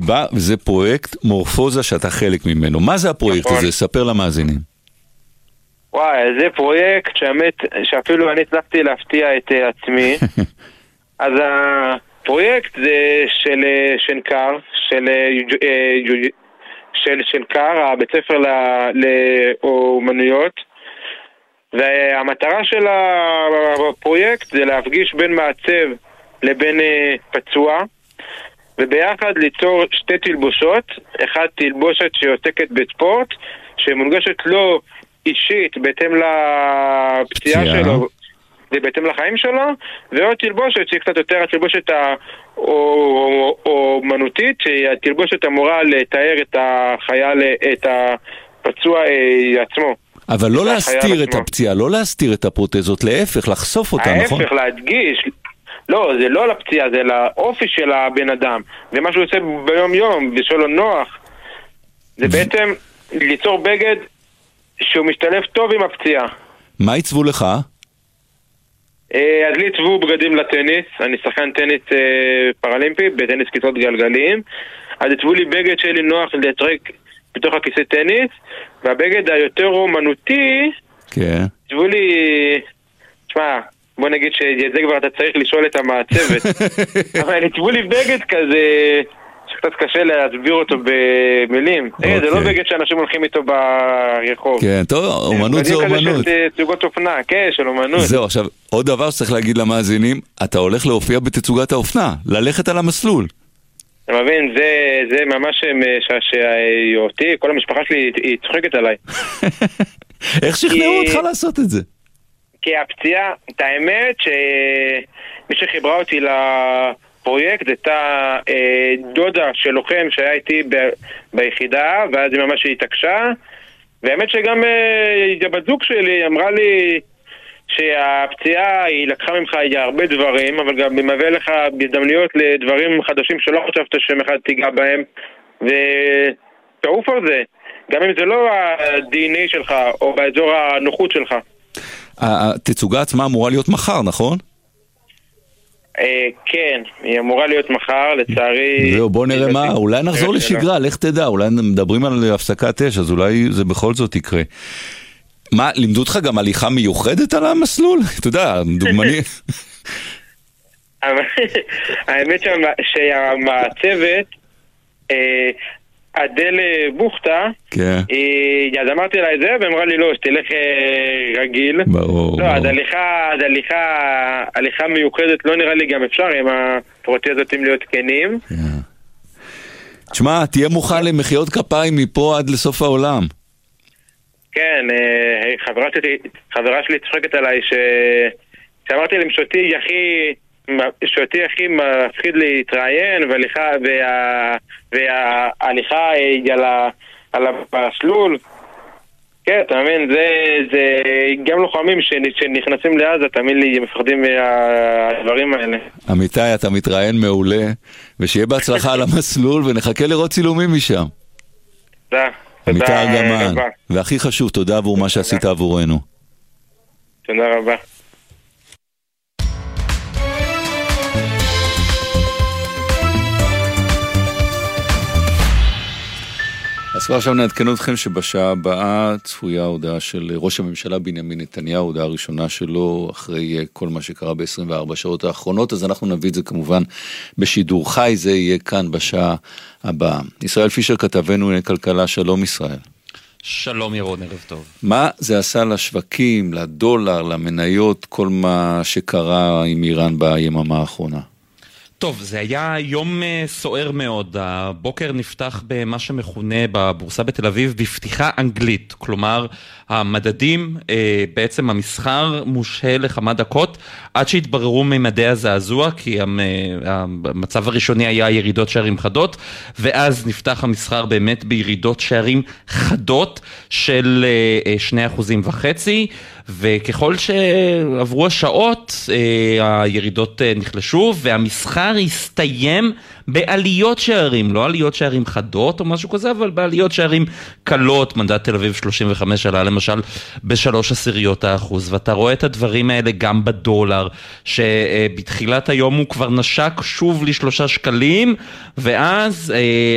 וזה פרויקט מורפוזה שאתה חלק ממנו. מה זה הפרויקט הזה? ספר למאזינים. וואי, זה פרויקט שאפילו אני הצלחתי להפתיע את עצמי. אז הפרויקט זה של שנקר, של שנקר, הבית ספר לאומנויות, והמטרה של הפרויקט זה להפגיש בין מעצב לבין פצוע, וביחד ליצור שתי תלבושות, אחת תלבושת שעוסקת בספורט, שמונגשת לו אישית בהתאם לפציעה שלו ובהתאם לחיים שלו, ועוד תלבושת שהיא קצת יותר התלבושת האומנותית, שהתלבושת אמורה לתאר את החייל, את הפצוע עצמו. אבל לא להסתיר את הפציעה, לא להסתיר את הפרוטזות, להפך, לחשוף אותה, נכון? ההפך, להדגיש. לא, זה לא לפציעה, זה לאופי של הבן אדם. זה מה שהוא עושה ביום יום, ושלו נוח. זה בעצם ליצור בגד שהוא משתלב טוב עם הפציעה. מה יצבו לך? אז לי יצבו בגדים לטניס, אני שחקן טניס פרלימפי, בטניס כיסאות גלגלים. אז יצבו לי בגד שלי נוח לשחק בתוך הכיסא טניס, והבגד היותר אומנותי, יצבו לי, תשמע, בוא נגיד שאת זה כבר אתה צריך לשאול את המעצבת. אבל יצבו לי בגד כזה שקצת קשה להסביר אותו במילים. זה לא בגד שאנשים הולכים איתו ברחוב. כן, טוב, אומנות זה אומנות. של תצוגות אופנה, כן, של אומנות. זהו, עכשיו, עוד דבר שצריך להגיד למאזינים, אתה הולך להופיע בתצוגת האופנה, ללכת על המסלול. אתה מבין, זה ממש שעותי, כל המשפחה שלי היא צוחקת עליי. איך שכנעו אותך לעשות את זה? כי הפציעה, את האמת שמי שחיברה אותי לפרויקט הייתה דודה של לוחם שהיה איתי ביחידה, ואז היא ממש התעקשה, והאמת שגם הבת זוג שלי אמרה לי שהפציעה היא לקחה ממך הרבה דברים, אבל גם מביא לך בהזדמנויות לדברים חדשים שלא חשבת שהם אחד תיגע בהם, ותעוף על זה, גם אם זה לא ה-DNA שלך או באזור הנוחות שלך. התצוגה עצמה אמורה להיות מחר, נכון? כן, היא אמורה להיות מחר, לצערי. זהו, בוא נראה מה, אולי נחזור לשגרה, לך תדע, אולי מדברים על הפסקת אש, אז אולי זה בכל זאת יקרה. מה, לימדו אותך גם הליכה מיוחדת על המסלול? אתה יודע, דוגמני. האמת שהמעצבת, אדל בוכתה, אז אמרתי לה את זה, ואמרה לי לא, שתלך רגיל. ברור. לא, אז הליכה מיוחדת לא נראה לי גם אפשר, אם הפרוטזות עם להיות כנים. תשמע, תהיה מוכן למחיאות כפיים מפה עד לסוף העולם. כן, חברה שלי צחקת עליי שאמרתי להם שותי הכי מפחיד להתראיין, וההליכה היא על המסלול. כן, אתה מבין, זה גם לוחמים שנכנסים לעזה, תאמין לי, מפחדים מהדברים האלה. אמיתי, אתה מתראיין מעולה, ושיהיה בהצלחה על המסלול, ונחכה לראות צילומים משם. תודה. אמיתי ארגמן, והכי חשוב, תודה עבור מה שעשית עבורנו. תודה רבה. אז כבר עכשיו נעדכן אתכם שבשעה הבאה צפויה הודעה של ראש הממשלה בנימין נתניהו, הודעה הראשונה שלו אחרי כל מה שקרה ב-24 שעות האחרונות, אז אנחנו נביא את זה כמובן בשידור חי, זה יהיה כאן בשעה הבאה. ישראל פישר כתבנו לכלכלה, שלום ישראל. שלום ירון, ערב טוב. מה זה עשה לשווקים, לדולר, למניות, כל מה שקרה עם איראן ביממה האחרונה? טוב, זה היה יום סוער מאוד. הבוקר נפתח במה שמכונה בבורסה בתל אביב בפתיחה אנגלית. כלומר, המדדים, בעצם המסחר מושהה לכמה דקות, עד שהתבררו ממדי הזעזוע, כי המצב הראשוני היה ירידות שערים חדות, ואז נפתח המסחר באמת בירידות שערים חדות של 2.5%, וככל שעברו השעות, הירידות נחלשו, והמסחר הסתיים בעליות שערים, לא עליות שערים חדות או משהו כזה, אבל בעליות שערים קלות. מדד תל אביב 35 עלה למשל ב3/10%, ואתה רואה את הדברים האלה גם בדולר, שבתחילת היום הוא כבר נשק שוב ל3 שקלים, ואז